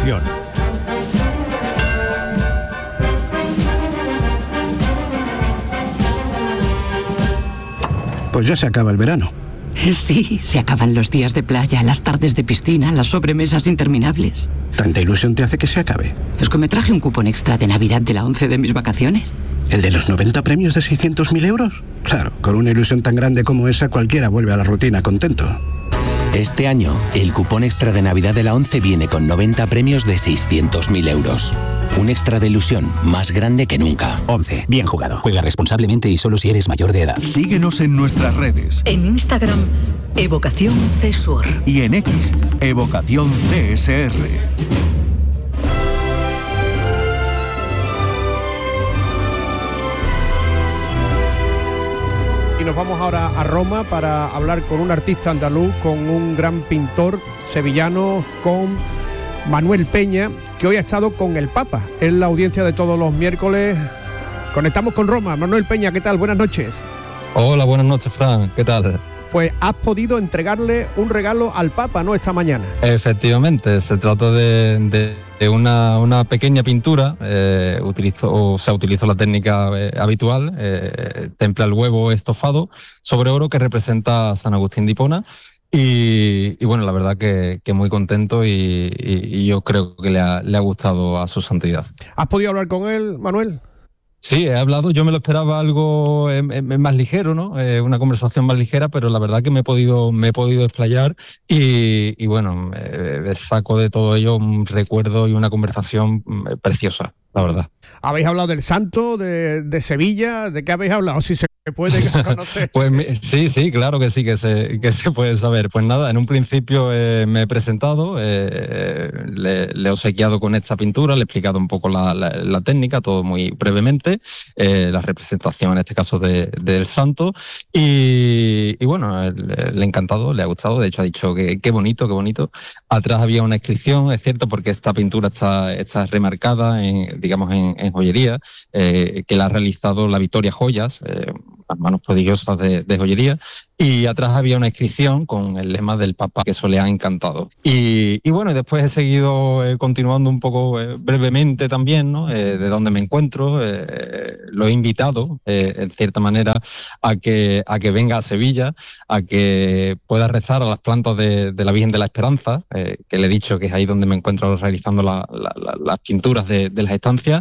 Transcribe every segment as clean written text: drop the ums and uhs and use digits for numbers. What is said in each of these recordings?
ilusión. Pues ya se acaba el verano. Sí, se acaban los días de playa, las tardes de piscina, las sobremesas interminables. ¿Tanta ilusión te hace que se acabe? Es que me traje un cupón extra de Navidad de la 11 de mis vacaciones. ¿El de los 90 premios de 600.000 euros? Claro, con una ilusión tan grande como esa, cualquiera vuelve a la rutina contento. Este año, el cupón extra de Navidad de la 11 viene con 90 premios de 600.000 euros. Un extra de ilusión más grande que nunca. 11. Bien jugado. Juega responsablemente y solo si eres mayor de edad. Síguenos en nuestras redes. En Instagram, Evocación CSUR. Y en X, Evocación CSR. Y nos vamos ahora a Roma para hablar con un artista andaluz, con un gran pintor sevillano, con Manuel Peña, que hoy ha estado con el Papa en la audiencia de todos los miércoles. Conectamos con Roma. Manuel Peña, ¿qué tal? Buenas noches. Hola, buenas noches, Fran. ¿Qué tal? Pues has podido entregarle un regalo al Papa, ¿no?, esta mañana. Efectivamente, se trata de una pequeña pintura. Utilizó la técnica habitual, temple al huevo estofado sobre oro, que representa a San Agustín de Hipona. Y bueno, la verdad que muy contento y yo creo que le ha gustado a su santidad. ¿Has podido hablar con él, Manuel? Sí, he hablado. Yo me lo esperaba algo más ligero, ¿no? Una conversación más ligera, pero la verdad que me he podido explayar y bueno, saco de todo ello un recuerdo y una conversación preciosa, la verdad. ¿Habéis hablado del santo, de Sevilla? ¿De qué habéis hablado? Si se puede conocer. Pues sí, claro que sí, que se puede saber. Pues nada, en un principio me he presentado, le he obsequiado con esta pintura, le he explicado un poco la técnica, todo muy brevemente, la representación en este caso del santo, y bueno, le ha encantado, le ha gustado. De hecho ha dicho que qué bonito. Atrás había una inscripción, es cierto, porque esta pintura está remarcada en joyería, que la ha realizado la Victoria Joyas, las manos prodigiosas de joyería, y atrás había una inscripción con el lema del Papa, que eso le ha encantado. Y bueno, y después he seguido continuando un poco brevemente también, ¿no? De dónde me encuentro. Lo he invitado, en cierta manera, a que venga a Sevilla, a que pueda rezar a las plantas de la Virgen de la Esperanza, que le he dicho que es ahí donde me encuentro realizando las pinturas de las estancias,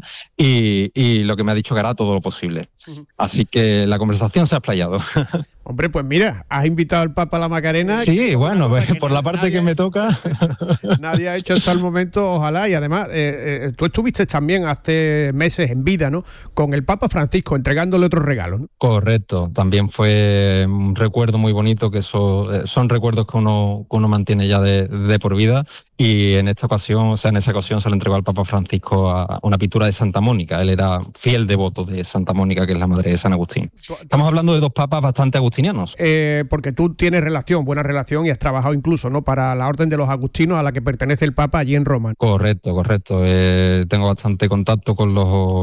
y lo que me ha dicho que hará todo lo posible. Así que la conversación se ha explayado. Hombre, pues mira, has invitado al Papa a la Macarena. Sí, bueno, por la parte que me toca. Nadie ha hecho hasta el momento, ojalá. Y además, tú estuviste también hace meses en vida, ¿no?, con el Papa Francisco, entregándole otros regalos, ¿no? Correcto, también fue un recuerdo muy bonito, que son recuerdos que uno mantiene ya de por vida. Y en esa ocasión se le entregó al Papa Francisco a una pintura de Santa Mónica. Él era fiel devoto de Santa Mónica, que es la madre de San Agustín. Estamos hablando de dos papas bastante agustinianos. Porque tú tienes buena relación, y has trabajado incluso, ¿no?, para la Orden de los Agustinos, a la que pertenece el Papa allí en Roma. Correcto. Tengo bastante contacto con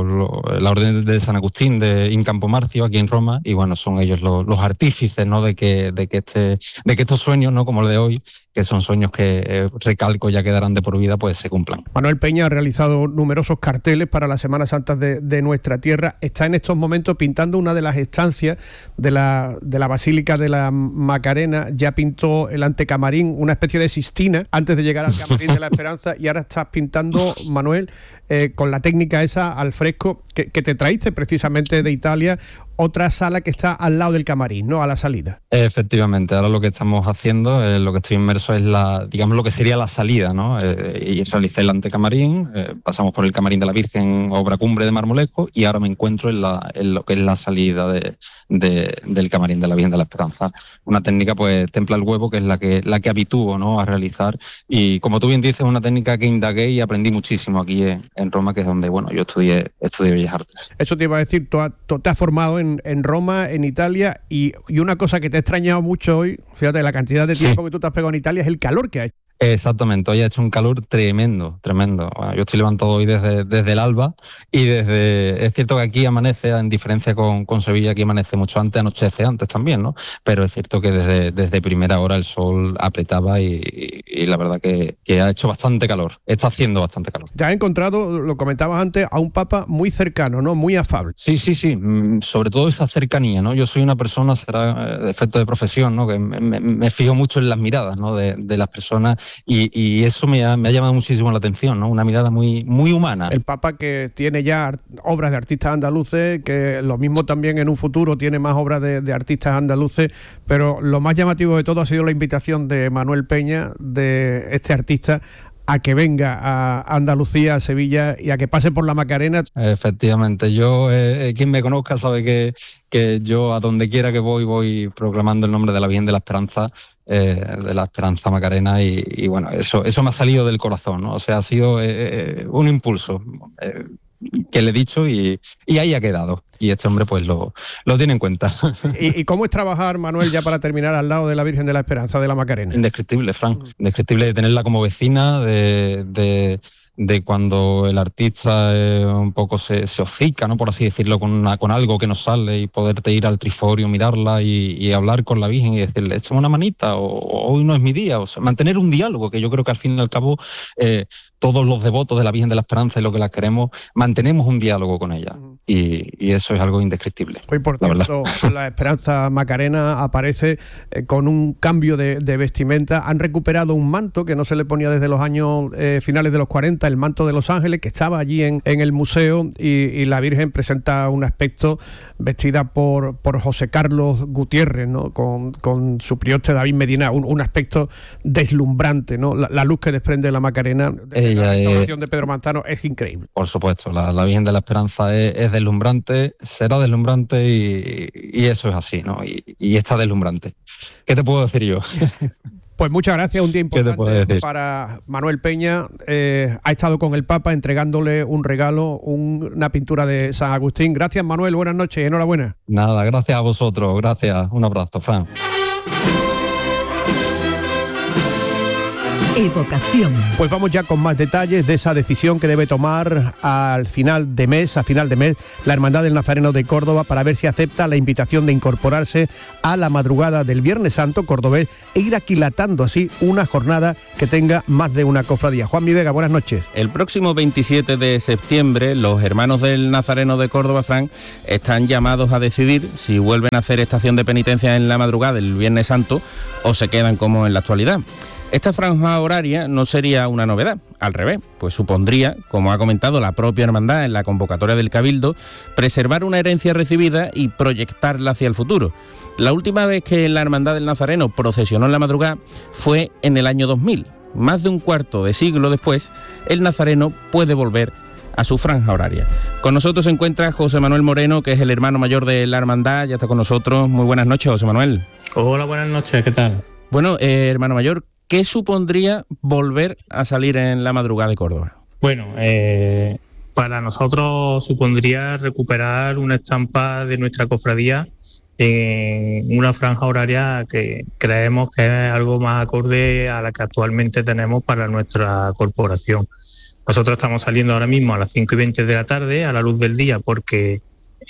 la Orden de San Agustín de In Campomarcio, aquí en Roma, y bueno, son ellos los artífices, ¿no?, de que estos sueños, ¿no?, como el de hoy, que son sueños que recalco ya quedarán de por vida, pues se cumplan. Manuel Peña ha realizado numerosos carteles para las Semanas Santas de nuestra tierra. Está en estos momentos pintando una de las estancias de la Basílica de la Macarena. Ya pintó el antecamarín, una especie de Sistina, antes de llegar al Camarín de la Esperanza, y ahora estás pintando, Manuel, con la técnica esa al fresco, que te traíste precisamente de Italia, otra sala que está al lado del camarín, ¿no?, a la salida. Efectivamente, ahora lo que estamos haciendo, lo que estoy inmerso es lo que sería la salida, ¿no? Y realicé el antecamarín, pasamos por el camarín de la Virgen, obra cumbre de Marmolejo, y ahora me encuentro en lo que es la salida del camarín de la Virgen de la Esperanza. Una técnica, pues, temple al huevo, que es la que habitúo, ¿no?, a realizar, y como tú bien dices, una técnica que indagué y aprendí muchísimo aquí en Roma, que es donde, bueno, yo estudié Bellas Artes. Eso te iba a decir, tú te has formado en Roma, en Italia, y una cosa que te ha extrañado mucho hoy, fíjate, la cantidad de tiempo que tú te has pegado en Italia, es el calor que ha hecho. Exactamente, hoy ha hecho un calor tremendo. Bueno, yo estoy levantado hoy desde el alba y es cierto que aquí amanece, en diferencia con Sevilla, aquí amanece mucho antes, anochece antes también, ¿no? Pero es cierto que desde primera hora el sol apretaba y la verdad que ha hecho bastante calor, está haciendo bastante calor. Te has encontrado, lo comentabas antes, a un Papa muy cercano, ¿no? Muy afable. Sí, sobre todo esa cercanía, ¿no? Yo soy una persona, será de efecto de profesión, ¿no? Que me fijo mucho en las miradas, ¿no? de las personas. Y eso me ha llamado muchísimo la atención, ¿no? Una mirada muy, muy humana. El Papa que tiene ya obras de artistas andaluces, que lo mismo también en un futuro tiene más obras de artistas andaluces, pero lo más llamativo de todo ha sido la invitación de Manuel Peña, de este artista, a que venga a Andalucía, a Sevilla, y a que pase por la Macarena. Efectivamente, yo, quien me conozca sabe que yo a donde quiera que voy proclamando el nombre de la Virgen de la Esperanza, Macarena, y bueno, eso me ha salido del corazón, ¿no? O sea, ha sido un impulso que le he dicho y ahí ha quedado. Y este hombre pues lo tiene en cuenta. ¿Y cómo es trabajar, Manuel, ya para terminar, al lado de la Virgen de la Esperanza de la Macarena? Indescriptible, Fran. Indescriptible de tenerla como vecina, de cuando el artista un poco se hocica, ¿no? Por así decirlo, con algo que no sale, y poderte ir al triforio, mirarla y hablar con la Virgen y decirle, échame una manita, o hoy no es mi día. O sea, mantener un diálogo, que yo creo que al fin y al cabo todos los devotos de la Virgen de la Esperanza y lo que la queremos, mantenemos un diálogo con ella. Y eso es algo indescriptible. Hoy, por cierto, la Esperanza Macarena aparece con un cambio de vestimenta. Han recuperado un manto que no se le ponía desde los años finales de los 40, el manto de los ángeles, que estaba allí en el museo, y la Virgen presenta un aspecto vestida por José Carlos Gutiérrez, ¿no? Con su prioste David Medina, un aspecto deslumbrante, ¿no? La luz que desprende la Macarena, la restauración de Pedro Manzano, es increíble. Por supuesto, la Virgen de la Esperanza es deslumbrante, será deslumbrante y eso es así, ¿no? Y está deslumbrante. ¿Qué te puedo decir yo? Pues muchas gracias, un día importante para Manuel Peña. Ha estado con el Papa entregándole un regalo, una pintura de San Agustín. Gracias, Manuel, buenas noches, enhorabuena. Nada, gracias a vosotros, gracias, un abrazo, Fran. Evocación. Pues vamos ya con más detalles de esa decisión que debe tomar a final de mes, la Hermandad del Nazareno de Córdoba, para ver si acepta la invitación de incorporarse a la madrugada del Viernes Santo cordobés e ir aquilatando así una jornada que tenga más de una cofradía. Juanmi Vega, buenas noches. El próximo 27 de septiembre, los hermanos del Nazareno de Córdoba, Fran, están llamados a decidir si vuelven a hacer estación de penitencia en la madrugada del Viernes Santo o se quedan como en la actualidad. Esta franja horaria no sería una novedad, al revés, pues supondría, como ha comentado la propia hermandad en la convocatoria del Cabildo, preservar una herencia recibida y proyectarla hacia el futuro. La última vez que la Hermandad del Nazareno procesionó en la madrugada fue en el año 2000. Más de un cuarto de siglo después, el Nazareno puede volver a su franja horaria. Con nosotros se encuentra José Manuel Moreno, que es el hermano mayor de la hermandad, ya está con nosotros. Muy buenas noches, José Manuel. Hola, buenas noches, ¿qué tal? Bueno, hermano mayor, ¿qué supondría volver a salir en la madrugada de Córdoba? Bueno, para nosotros supondría recuperar una estampa de nuestra cofradía en una franja horaria que creemos que es algo más acorde a la que actualmente tenemos para nuestra corporación. Nosotros estamos saliendo ahora mismo a las 5:20 de la tarde, a la luz del día, porque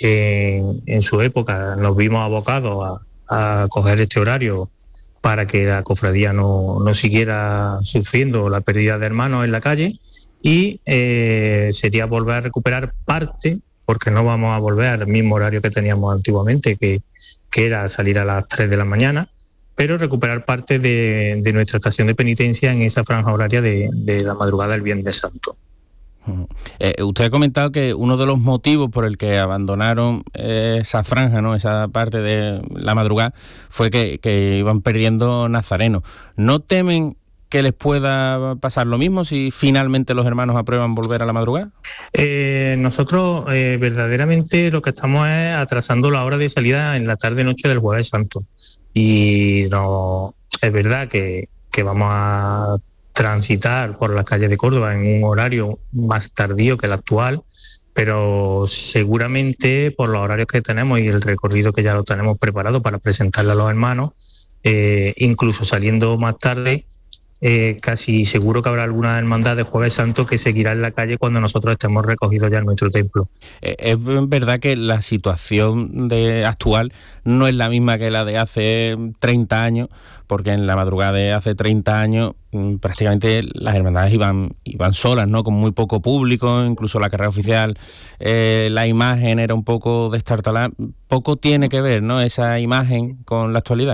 en su época nos vimos abocados a coger este horario para que la cofradía no siguiera sufriendo la pérdida de hermanos en la calle, y sería volver a recuperar parte, porque no vamos a volver al mismo horario que teníamos antiguamente, que era salir a las 3 de la mañana, pero recuperar parte de nuestra estación de penitencia en esa franja horaria de la madrugada del Viernes Santo. Usted ha comentado que uno de los motivos por el que abandonaron esa franja, ¿no?, esa parte de la madrugada, fue que iban perdiendo nazarenos. ¿No temen que les pueda pasar lo mismo si finalmente los hermanos aprueban volver a la madrugada? Nosotros verdaderamente lo que estamos es atrasando la hora de salida en la tarde-noche del Jueves Santo. Y no es verdad que vamos a transitar por las calles de Córdoba en un horario más tardío que el actual, pero seguramente por los horarios que tenemos y el recorrido que ya lo tenemos preparado para presentarle a los hermanos, incluso saliendo más tarde, casi seguro que habrá alguna hermandad de Jueves Santo que seguirá en la calle cuando nosotros estemos recogidos ya en nuestro templo. Es verdad que la situación actual no es la misma que la de hace 30 años, porque en la madrugada de hace 30 años prácticamente las hermandades iban solas, ¿no? Con muy poco público, incluso la carrera oficial, la imagen era un poco destartalada. Poco tiene que ver, ¿no?, esa imagen con la actualidad.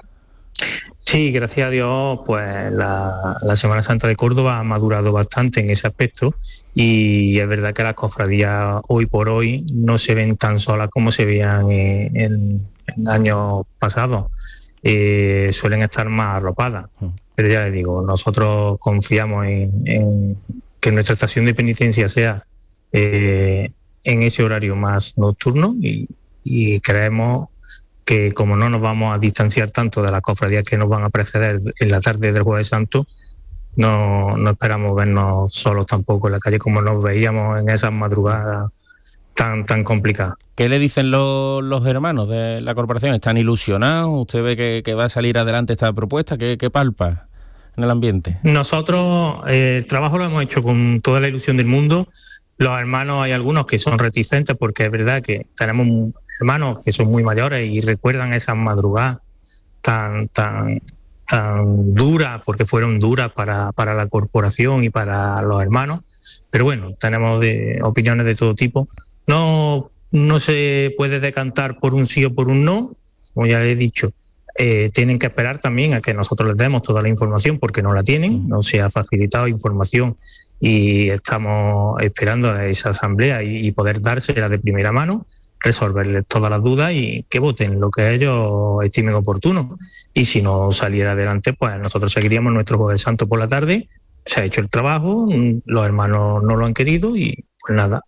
Sí, gracias a Dios, pues la Semana Santa de Córdoba ha madurado bastante en ese aspecto, y es verdad que las cofradías hoy por hoy no se ven tan solas como se veían en años pasados. Suelen estar más arropadas, pero ya les digo, nosotros confiamos en que nuestra estación de penitencia sea en ese horario más nocturno, y creemos que como no nos vamos a distanciar tanto de las cofradías que nos van a preceder en la tarde del Jueves Santo, no esperamos vernos solos tampoco en la calle como nos veíamos en esas madrugadas tan complicadas. ¿Qué le dicen los hermanos de la corporación? ¿Están ilusionados? ¿Usted ve que va a salir adelante esta propuesta? ¿Qué palpa en el ambiente? Nosotros el trabajo lo hemos hecho con toda la ilusión del mundo. Los hermanos, hay algunos que son reticentes porque es verdad que tenemos hermanos que son muy mayores y recuerdan esas madrugadas tan duras, porque fueron duras para la corporación y para los hermanos. Pero bueno, tenemos opiniones de todo tipo. No se puede decantar por un sí o por un no, como ya les he dicho. Tienen que esperar también a que nosotros les demos toda la información, porque no la tienen, no se ha facilitado información, y estamos esperando a esa asamblea y poder dársela de primera mano, resolverles todas las dudas y que voten lo que ellos estimen oportuno. Y si no saliera adelante, pues nosotros seguiríamos nuestro Jueves Santo por la tarde. Se ha hecho el trabajo, los hermanos no lo han querido y pues nada.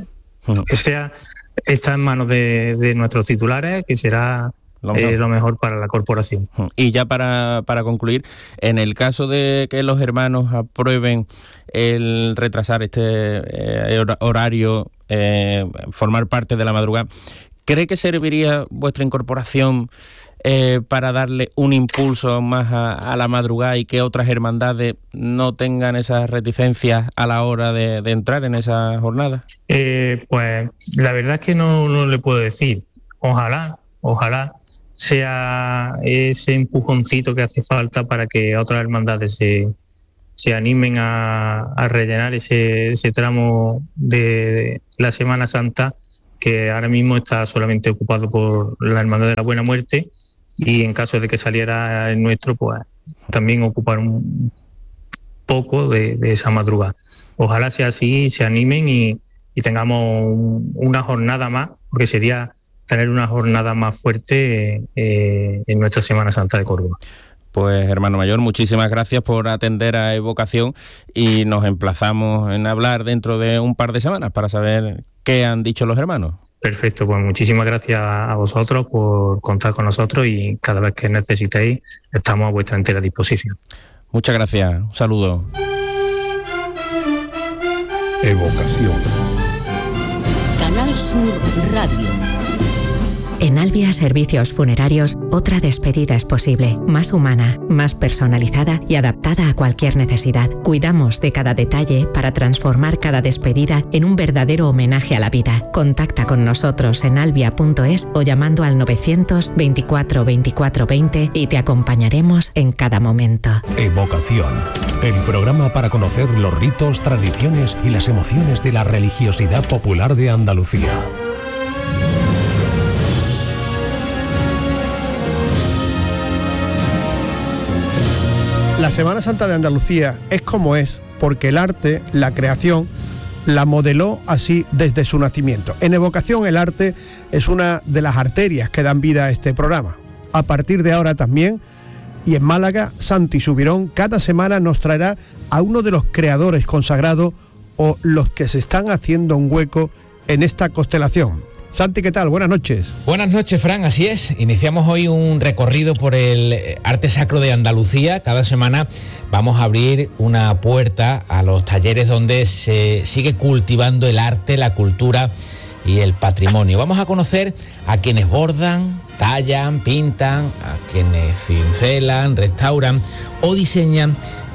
Está en manos de nuestros titulares, que será lo mejor para la corporación. Y ya para concluir, en el caso de que los hermanos aprueben el retrasar este horario, formar parte de la madrugada, ¿cree que serviría vuestra incorporación para darle un impulso más a la madrugada y que otras hermandades no tengan esas reticencias a la hora de entrar en esa jornada? Pues la verdad es que no le puedo decir. Ojalá sea ese empujoncito que hace falta para que otras hermandades se animen a rellenar ese tramo de la Semana Santa, que ahora mismo está solamente ocupado por la Hermandad de la Buena Muerte, y en caso de que saliera el nuestro, pues también ocupar un poco de esa madrugada. Ojalá sea así, se animen y tengamos una jornada más, porque sería tener una jornada más fuerte en nuestra Semana Santa de Córdoba. Pues, hermano mayor, muchísimas gracias por atender a Evocación, y nos emplazamos en hablar dentro de un par de semanas para saber qué han dicho los hermanos. Perfecto, pues muchísimas gracias a vosotros por contar con nosotros, y cada vez que necesitéis estamos a vuestra entera disposición. Muchas gracias, un saludo. Evocación. Canal Sur Radio. En Albia Servicios Funerarios, otra despedida es posible, más humana, más personalizada y adaptada a cualquier necesidad. Cuidamos de cada detalle para transformar cada despedida en un verdadero homenaje a la vida. Contacta con nosotros en albia.es o llamando al 924 24 20 y te acompañaremos en cada momento. Evocación, el programa para conocer los ritos, tradiciones y las emociones de la religiosidad popular de Andalucía. La Semana Santa de Andalucía es como es porque el arte, la creación, la modeló así desde su nacimiento. En Evocación, el arte es una de las arterias que dan vida a este programa. A partir de ahora también, y en Málaga, Santi Subirón cada semana nos traerá a uno de los creadores consagrados o los que se están haciendo un hueco en esta constelación. Santi, ¿qué tal? Buenas noches. Buenas noches, Fran, así es. Iniciamos hoy un recorrido por el arte sacro de Andalucía. Cada semana vamos a abrir una puerta a los talleres donde se sigue cultivando el arte, la cultura y el patrimonio. Vamos a conocer a quienes bordan, tallan, pintan, a quienes cincelan, restauran o diseñan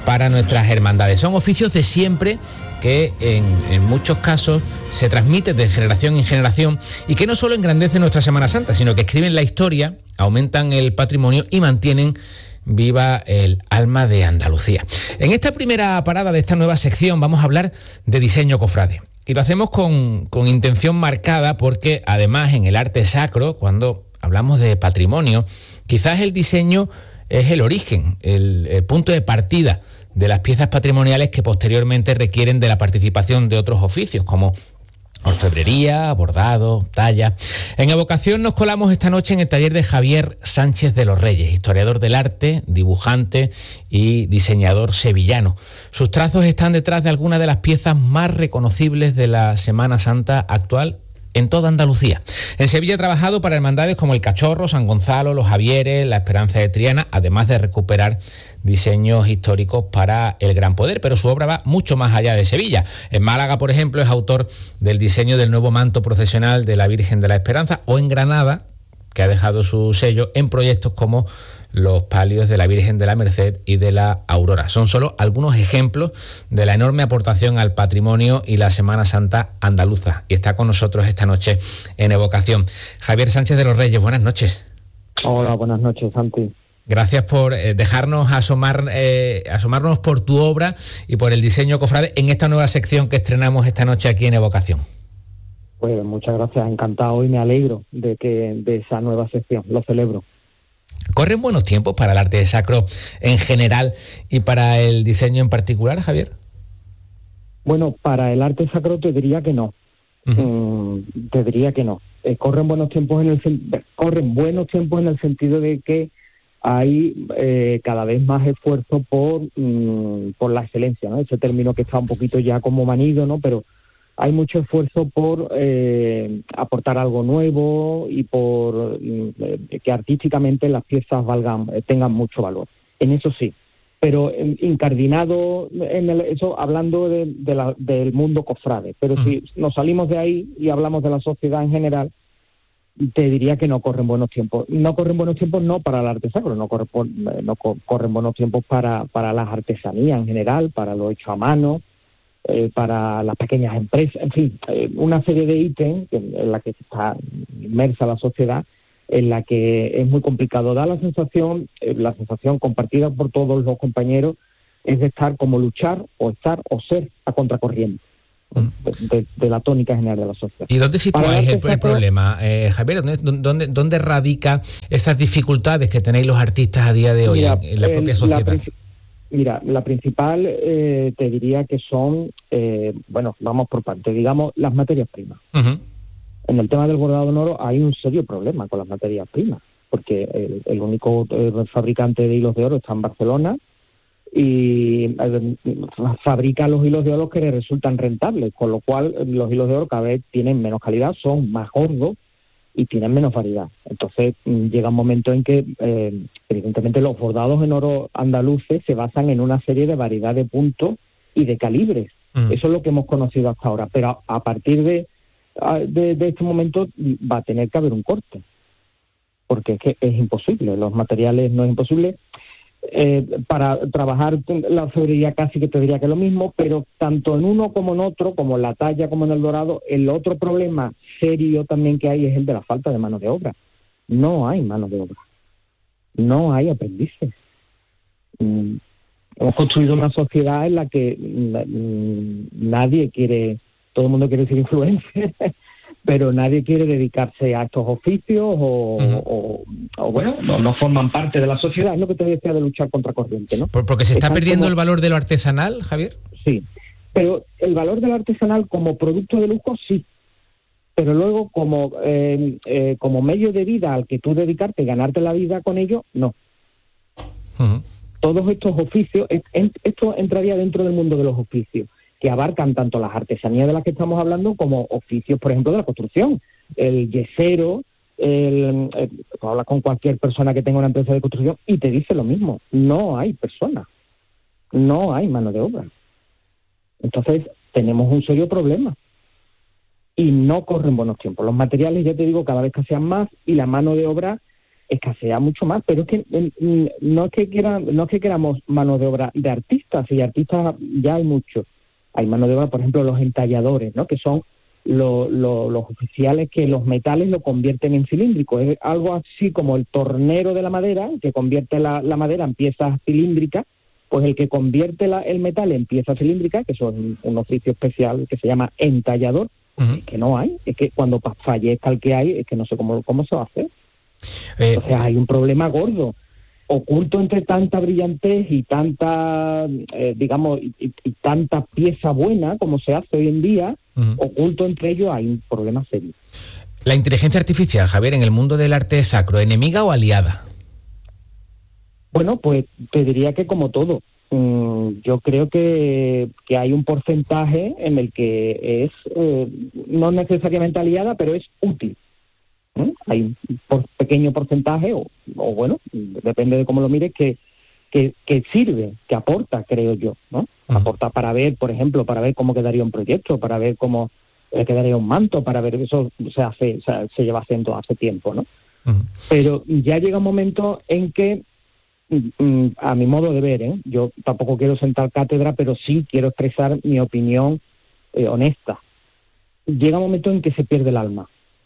para nuestras hermandades. Son oficios de siempre que en muchos casos se transmiten de generación en generación y que no solo engrandecen nuestra Semana Santa, sino que escriben la historia, aumentan el patrimonio y mantienen viva el alma de Andalucía. En esta primera parada de esta nueva sección vamos a hablar de diseño cofrade. Y lo hacemos con intención marcada porque además en el arte sacro, cuando hablamos de patrimonio, quizás el diseño es el origen, el punto de partida de las piezas patrimoniales que posteriormente requieren de la participación de otros oficios como orfebrería, bordado, talla. En Evocación nos colamos esta noche en el taller de Javier Sánchez de los Reyes, historiador del arte, dibujante y diseñador sevillano. Sus trazos están detrás de algunas de las piezas más reconocibles de la Semana Santa actual en toda Andalucía. En Sevilla ha trabajado para hermandades como el Cachorro, San Gonzalo, los Javieres, la Esperanza de Triana, además de recuperar diseños históricos para el Gran Poder, pero su obra va mucho más allá de Sevilla. En Málaga, por ejemplo, es autor del diseño del nuevo manto procesional de la Virgen de la Esperanza, o en Granada, que ha dejado su sello en proyectos como los palios de la Virgen de la Merced y de la Aurora. Son solo algunos ejemplos de la enorme aportación al patrimonio y la Semana Santa andaluza. Y está con nosotros esta noche en Evocación Javier Sánchez de los Reyes. Buenas noches. Hola, buenas noches, Santi. Gracias por dejarnos asomarnos por tu obra y por el diseño cofrade en esta nueva sección que estrenamos esta noche aquí en Evocación. Pues muchas gracias, encantado y me alegro de esa nueva sección, lo celebro. ¿Corren buenos tiempos para el arte sacro en general y para el diseño en particular, Javier? Bueno, para el arte sacro te diría que no. Te diría que no. Corren buenos tiempos en el sentido de que hay cada vez más esfuerzo por la excelencia, ¿no? Ese término que está un poquito ya como manido, ¿no? Pero hay mucho esfuerzo por aportar algo nuevo y por que artísticamente las piezas tengan mucho valor. En eso sí, pero incardinado en eso, hablando del mundo cofrade. Pero si nos salimos de ahí y hablamos de la sociedad en general, te diría que no corren buenos tiempos. No corren buenos tiempos no para el arte sacro, no corren buenos tiempos para las artesanías en general, para lo hecho a mano, para las pequeñas empresas, en fin, una serie de ítems en la que está inmersa la sociedad, en la que es muy complicado. Da la sensación compartida por todos los compañeros, es de estar como luchar o ser a contracorriente de la tónica general de la sociedad. ¿Y dónde situáis el problema, Javier? ¿Dónde radica esas dificultades que tenéis los artistas a día de hoy en la propia sociedad? La principal te diría que son, vamos por partes, digamos, las materias primas. En el tema del bordado en oro hay un serio problema con las materias primas, porque el único fabricante de hilos de oro está en Barcelona y fabrica los hilos de oro que le resultan rentables, con lo cual los hilos de oro cada vez tienen menos calidad, son más gordos y tienen menos variedad. Entonces llega un momento en que evidentemente los bordados en oro andaluces se basan en una serie de variedad de puntos y de calibres. Eso es lo que hemos conocido hasta ahora, pero a partir de este momento va a tener que haber un corte, porque es que es imposible, los materiales no es imposible. Para trabajar la orfebrería casi que te diría que es lo mismo, pero tanto en uno como en otro, como en la talla como en el dorado, el otro problema serio también que hay es el de la falta de mano de obra. No hay mano de obra, no hay aprendices. Hemos construido una sociedad en la que nadie quiere, todo el mundo quiere ser influencer, pero nadie quiere dedicarse a estos oficios o no forman parte de la sociedad. Es lo que te decía de luchar contra corriente, ¿no? Porque se está perdiendo el valor de lo artesanal, Javier. Sí, pero el valor del artesanal como producto de lujo, sí. Pero luego como medio de vida al que tú dedicarte y ganarte la vida con ello, no. Todos estos oficios, esto entraría dentro del mundo de los oficios, que abarcan tanto las artesanías de las que estamos hablando como oficios, por ejemplo, de la construcción. El yesero, hablas con cualquier persona que tenga una empresa de construcción y te dice lo mismo. No hay personas, no hay mano de obra. Entonces, tenemos un serio problema. Y no corren buenos tiempos. Los materiales, ya te digo, cada vez escasean más y la mano de obra escasea mucho más, pero es que no es que queramos mano de obra de artistas, y artistas ya hay muchos. Hay mano de obra, por ejemplo, los entalladores, ¿no? Que son los oficiales que los metales lo convierten en cilíndrico. Es algo así como el tornero de la madera, que convierte la madera en piezas cilíndricas, pues el que convierte el metal en piezas cilíndricas, que son un oficio especial que se llama entallador, es que no hay, es que cuando fallezca el que hay, es que no sé cómo se va a hacer. O sea, hay un problema gordo, oculto entre tanta brillantez y tanta, y tanta pieza buena como se hace hoy en día, oculto entre ellos hay un problema serio. La inteligencia artificial, Javier, en el mundo del arte sacro, ¿enemiga o aliada? Bueno, pues te diría que como todo. Yo creo que hay un porcentaje en el que es no necesariamente aliada, pero es útil. Hay un pequeño porcentaje, o bueno, depende de cómo lo mires, que sirve, que aporta, creo yo, ¿no? Aporta para ver, por ejemplo, para ver cómo quedaría un proyecto, para ver cómo quedaría un manto, para ver eso se lleva haciendo hace tiempo, ¿no? Pero ya llega un momento en que, a mi modo de ver, yo tampoco quiero sentar cátedra, pero sí quiero expresar mi opinión honesta. Llega un momento en que se pierde el alma.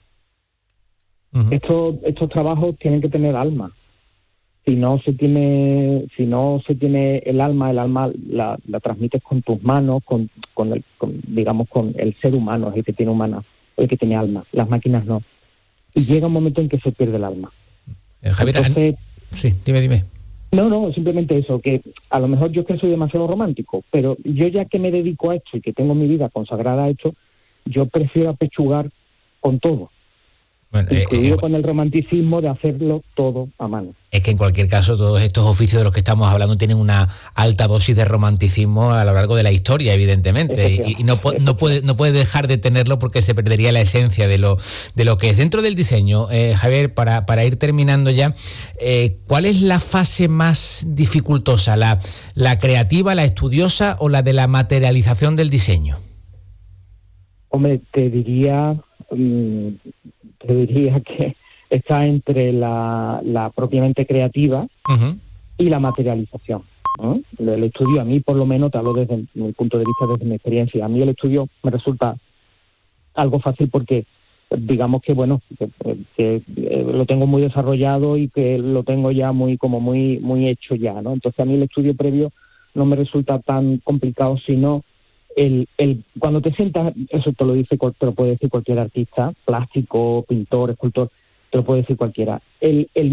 Estos trabajos tienen que tener alma. Si no se tiene el alma la transmites con tus manos, con el ser humano, es el que tiene el que tiene alma. Las máquinas no. Y llega un momento en que se pierde el alma. Javier, entonces, sí, dime. No, simplemente eso, que a lo mejor yo es que soy demasiado romántico, pero yo ya que me dedico a esto y que tengo mi vida consagrada a esto, yo prefiero apechugar con todo. Bueno, incluido con el romanticismo de hacerlo todo a mano. Es que en cualquier caso todos estos oficios de los que estamos hablando tienen una alta dosis de romanticismo a lo largo de la historia, evidentemente, y no puede dejar de tenerlo porque se perdería la esencia de lo que es. Dentro del diseño, Javier, para ir terminando ya, ¿cuál es la fase más dificultosa? ¿La creativa, la estudiosa o la de la materialización del diseño? Hombre, te diría que está entre la propiamente creativa y la materialización, ¿no? El estudio, a mí por lo menos, te hablo desde mi punto de vista, desde mi experiencia, a mí el estudio me resulta algo fácil porque digamos que bueno, que lo tengo muy desarrollado y que lo tengo ya muy hecho ya, ¿no? Entonces a mí el estudio previo no me resulta tan complicado, sino cuando te sientas, eso te lo puede decir cualquier artista, plástico, pintor, escultor, te lo puede decir cualquiera. El